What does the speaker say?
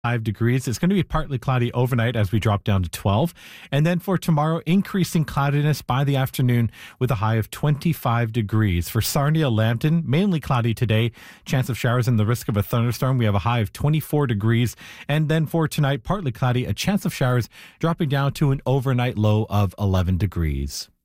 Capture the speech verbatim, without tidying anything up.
Five degrees. It's going to be partly cloudy overnight as we drop down to twelve. And then for tomorrow, increasing cloudiness by the afternoon with a high of twenty-five degrees. For Sarnia, Lambton, mainly cloudy today. Chance of showers and the risk of a thunderstorm. We have a high of twenty-four degrees. And then for tonight, partly cloudy, a chance of showers dropping down to an overnight low of eleven degrees.